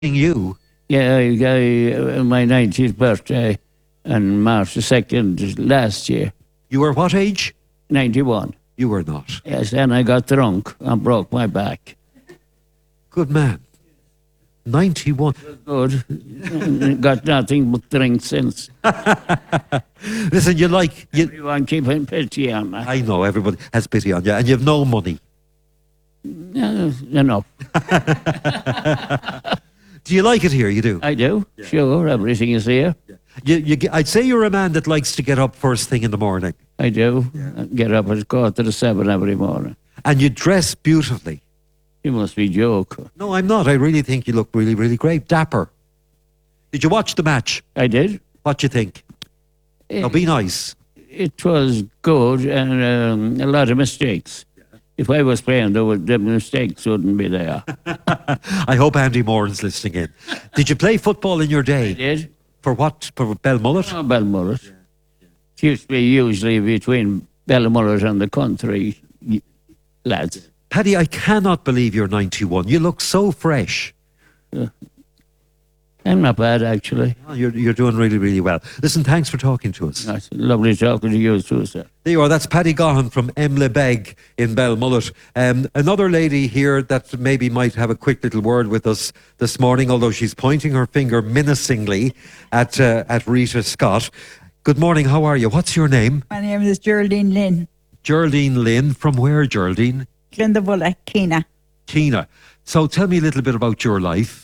You. Yeah, I got my 90th birthday on March the 2nd last year, You were what age? 91. You were not. Yes, and I got drunk and broke my back. Good man. 91. Good. Got nothing but drink since. Listen, you. Everyone keeping pity on me. I know everybody has pity on you, and you have no money. Enough. Do you like it here? You do. I do. Sure, everything is here. I'd say you're a man that likes to get up first thing in the morning, I do. Get up at 7:15 every morning. and you dress beautifully. You must be joking. No, I'm not. I really think you look really, really great. Dapper. Did you watch the match? I did. What do you think? Now, be nice. It was good and a lot of mistakes. If I was playing, the mistakes wouldn't be there. I hope Andy Moran's listening in. Did you play football in your day? I did. For what? For Belmullet? Oh, Belmullet. It used to be usually between Belmullet and the country lads. Paddy, I cannot believe you're 91. You look so fresh. I'm not bad, actually. Oh, you're doing really, really well. Listen, thanks for talking to us. It's lovely talking to you too, sir. There you are. That's Paddy Gahan from Emlebeg in Belmullet. Another lady here that maybe might have a quick little word with us this morning, although she's pointing her finger menacingly at Rita Scott. Good morning. How are you? What's your name? My name is Geraldine Lynn. Geraldine Lynn. From where, Geraldine? Glendavulla, Keena. Keena. So tell me a little bit about your life.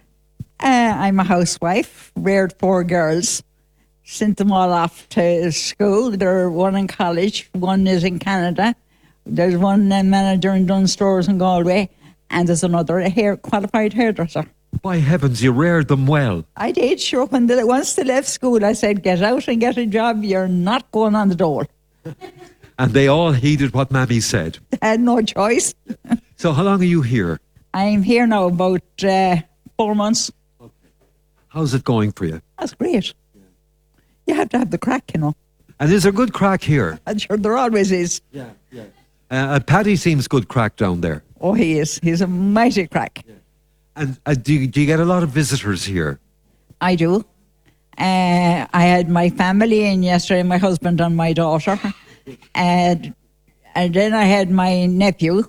I'm a housewife, reared 4 girls, sent them all off to school. There's one in college, one is in Canada. There's one manager in Dunn Stores in Galway, and there's another qualified hairdresser. By heavens, you reared them well. I did, sure. Once they left school, I said, get out and get a job. You're not going on the dole. And they all heeded what Mammy said. I had no choice. So how long are you here? I'm here now about 4 months. How's it going for you? That's great. You have to have the crack, you know. And is there good crack here? I'm sure there always is. Paddy seems good crack down there. Oh, he is. He's a mighty crack. And do you get a lot of visitors here? I do. I had my family in yesterday, my husband and my daughter. And then I had my nephew.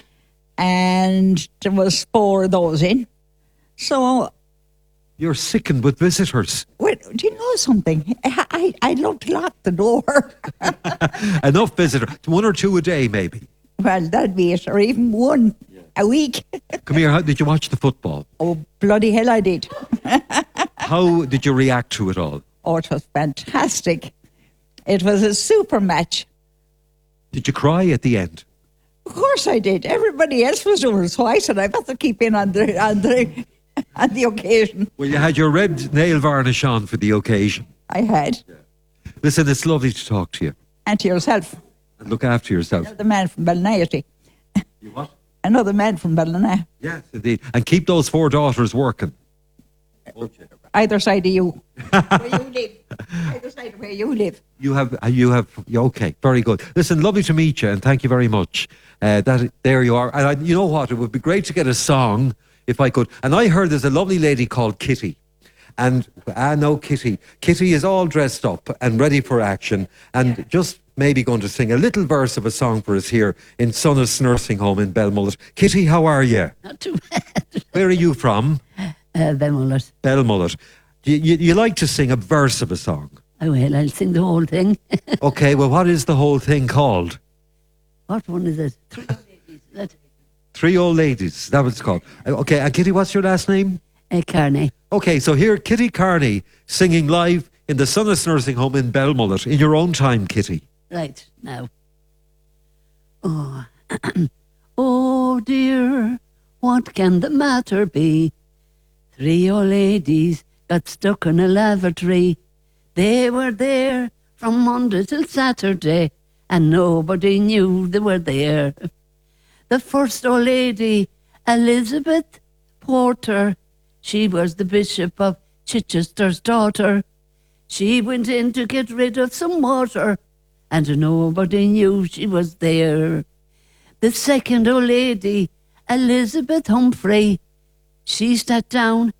And there was 4 of those in. So... You're sickened with visitors. Well, do you know something? I'd love to lock the door. Enough visitors. 1 or 2 a day, maybe. Well, that'd be it. Or even 1 a week. Come here. How, did you watch the football? Oh, bloody hell I did. How did you react to it all? Oh, it was fantastic. It was a super match. Did you cry at the end? Of course I did. Everybody else was doing it, so I said I better keep in on the occasion. Well, you had your red nail varnish on for the occasion. I had. Listen, it's lovely to talk to you. And to yourself. And look after yourself. Another man from Ballinaty. You what? Another man from Ballina. Yes, indeed. And keep those 4 daughters working. Either side of you. Where you live. Either side of where you live. You have, okay, very good. Listen, lovely to meet you, and thank you very much. There you are. And you know what? It would be great to get a song, if I could. And I heard there's a lovely lady called Kitty. And, no, Kitty. Kitty is all dressed up and ready for action, and just maybe going to sing a little verse of a song for us here in Sunnis Nursing Home in Belmullet. Kitty, how are you? Not too bad. Where are you from? Belmullet. Belmullet. You like to sing a verse of a song? I will. I'll sing the whole thing. Okay, well, what is the whole thing called? What one is it? 3 ladies. That 3 Old Ladies, that was called. Okay, and Kitty, what's your last name? Carney. Okay, so here, Kitty Carney, singing live in the Sunnis Nursing Home in Belmullet, in your own time, Kitty. Right, now. Oh, oh dear, what can the matter be? 3 old ladies got stuck in a lavatory. They were there from Monday till Saturday, and nobody knew they were there. The first old lady, Elizabeth Porter, she was the Bishop of Chichester's daughter. She went in to get rid of some water, and nobody knew she was there. The second old lady, Elizabeth Humphrey, She sat down